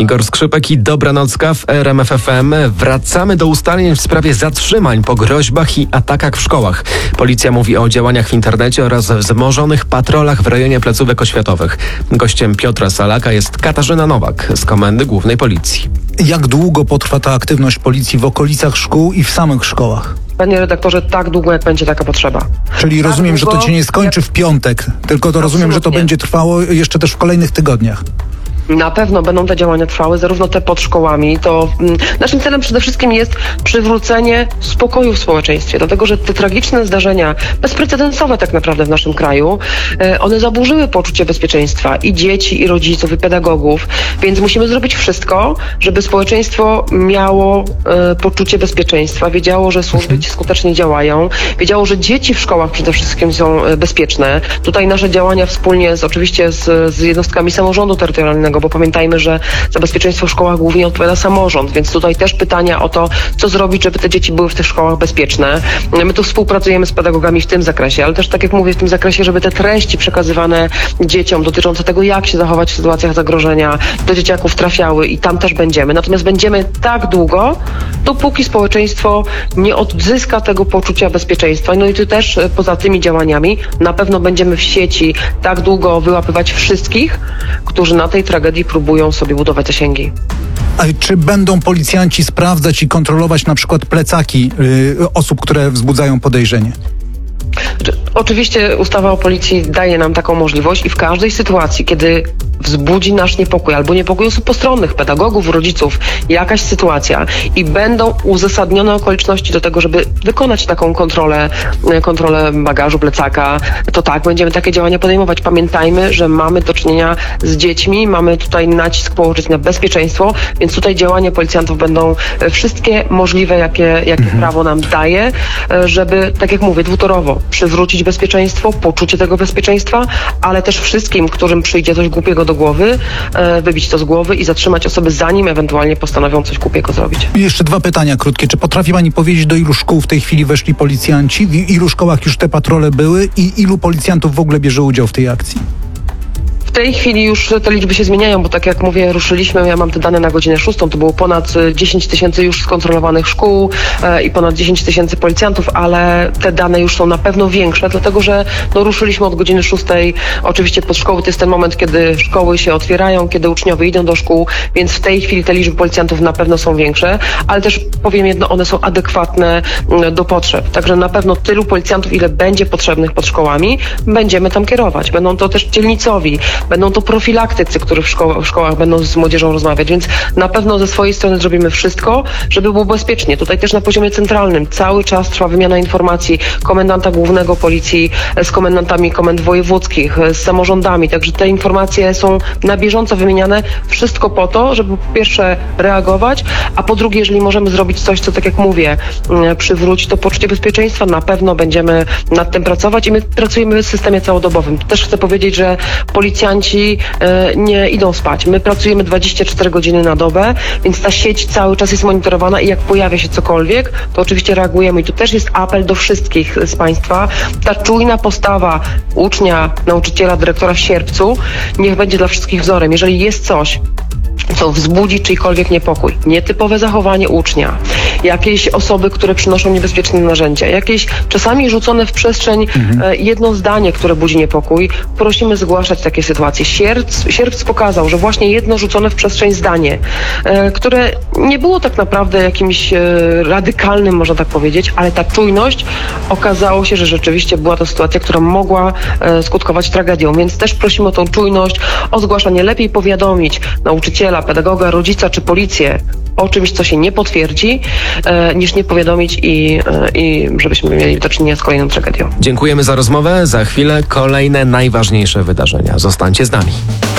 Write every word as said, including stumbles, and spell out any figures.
Igor Skrzypek i Dobranocka w R M F F M. Wracamy do ustaleń w sprawie zatrzymań po groźbach i atakach w szkołach. Policja mówi o działaniach w internecie oraz wzmożonych patrolach w rejonie placówek oświatowych. Gościem Piotra Salaka jest Katarzyna Nowak z Komendy Głównej Policji. Jak długo potrwa ta aktywność policji w okolicach szkół i w samych szkołach? Panie redaktorze, tak długo, jak będzie taka potrzeba. Czyli tak rozumiem, długo, że to się nie skończy jak... w piątek, tylko to rozumiem, że to będzie trwało jeszcze też w kolejnych tygodniach. Na pewno będą te działania trwały, zarówno te pod szkołami. To mm, naszym celem przede wszystkim jest przywrócenie spokoju w społeczeństwie, dlatego że te tragiczne zdarzenia, bezprecedensowe tak naprawdę w naszym kraju, e, one zaburzyły poczucie bezpieczeństwa i dzieci, i rodziców, i pedagogów, więc musimy zrobić wszystko, żeby społeczeństwo miało e, poczucie bezpieczeństwa, wiedziało, że służby skutecznie działają, wiedziało, że dzieci w szkołach przede wszystkim są e, bezpieczne. Tutaj nasze działania wspólnie z, oczywiście z, z jednostkami samorządu terytorialnego, bo pamiętajmy, że za bezpieczeństwo w szkołach głównie odpowiada samorząd, więc tutaj też pytania o to, co zrobić, żeby te dzieci były w tych szkołach bezpieczne. My tu współpracujemy z pedagogami w tym zakresie, ale też, tak jak mówię, w tym zakresie, żeby te treści przekazywane dzieciom dotyczące tego, jak się zachować w sytuacjach zagrożenia, do dzieciaków trafiały i tam też będziemy. Natomiast będziemy tak długo, dopóki społeczeństwo nie odzyska tego poczucia bezpieczeństwa. No i tu też poza tymi działaniami na pewno będziemy w sieci tak długo wyłapywać wszystkich, którzy na tej tragedii próbują sobie budować zasięgi. A czy będą policjanci sprawdzać i kontrolować na przykład plecaki y, osób, które wzbudzają podejrzenie? Oczywiście ustawa o policji daje nam taką możliwość i w każdej sytuacji, kiedy wzbudzi nasz niepokój albo niepokój osób postronnych, pedagogów, rodziców, jakaś sytuacja i będą uzasadnione okoliczności do tego, żeby wykonać taką kontrolę, kontrolę bagażu, plecaka, to tak, będziemy takie działania podejmować. Pamiętajmy, że mamy do czynienia z dziećmi, mamy tutaj nacisk położyć na bezpieczeństwo, więc tutaj działania policjantów będą wszystkie możliwe, jakie, jakie mhm. prawo nam daje, żeby, tak jak mówię, dwutorowo przywrócić bezpieczeństwo, poczucie tego bezpieczeństwa, ale też wszystkim, którym przyjdzie coś głupiego do głowy, wybić to z głowy i zatrzymać osoby, zanim ewentualnie postanowią coś głupiego zrobić. I jeszcze dwa pytania krótkie. Czy potrafi pani powiedzieć, do ilu szkół w tej chwili weszli policjanci, w ilu szkołach już te patrole były i ilu policjantów w ogóle bierze udział w tej akcji? W tej chwili już te liczby się zmieniają, bo tak jak mówię, ruszyliśmy, ja mam te dane na godzinę szóstą, to było ponad dziesięć tysięcy już skontrolowanych szkół e, i ponad dziesięć tysięcy policjantów, ale te dane już są na pewno większe, dlatego że no, ruszyliśmy od godziny szóstej, oczywiście pod szkoły to jest ten moment, kiedy szkoły się otwierają, kiedy uczniowie idą do szkół, więc w tej chwili te liczby policjantów na pewno są większe, ale też powiem jedno, one są adekwatne do potrzeb, także na pewno tylu policjantów, ile będzie potrzebnych pod szkołami, będziemy tam kierować. Będą to też dzielnicowi, będą to profilaktycy, którzy w, szko- w szkołach będą z młodzieżą rozmawiać, więc na pewno ze swojej strony zrobimy wszystko, żeby było bezpiecznie. Tutaj też na poziomie centralnym cały czas trwa wymiana informacji komendanta głównego policji z komendantami komend wojewódzkich, z samorządami, także te informacje są na bieżąco wymieniane. Wszystko po to, żeby po pierwsze reagować, a po drugie, jeżeli możemy zrobić coś, co tak jak mówię, przywróci to poczucie bezpieczeństwa, na pewno będziemy nad tym pracować i my pracujemy w systemie całodobowym. Też chcę powiedzieć, że policjanci nie idą spać. My pracujemy dwadzieścia cztery godziny na dobę, więc ta sieć cały czas jest monitorowana i jak pojawia się cokolwiek, to oczywiście reagujemy. I tu też jest apel do wszystkich z Państwa. Ta czujna postawa ucznia, nauczyciela, dyrektora w Sierpcu niech będzie dla wszystkich wzorem. Jeżeli jest coś, co wzbudzi czyjkolwiek niepokój, nietypowe zachowanie ucznia, jakieś osoby, które przynoszą niebezpieczne narzędzia, jakieś czasami rzucone w przestrzeń mhm. e, jedno zdanie, które budzi niepokój, prosimy zgłaszać takie sytuacje. Sierpc, Sierpc pokazał, że właśnie jedno rzucone w przestrzeń zdanie, e, które nie było tak naprawdę jakimś e, radykalnym, można tak powiedzieć, ale ta czujność okazało się, że rzeczywiście była to sytuacja, która mogła e, skutkować tragedią, więc też prosimy o tą czujność, o zgłaszanie. Lepiej powiadomić nauczyciela, pedagoga, rodzica czy policję o czymś, co się nie potwierdzi, e, niż nie powiadomić i, e, i żebyśmy mieli do czynienia z kolejną tragedią. Dziękujemy za rozmowę. Za chwilę kolejne najważniejsze wydarzenia. Zostańcie z nami.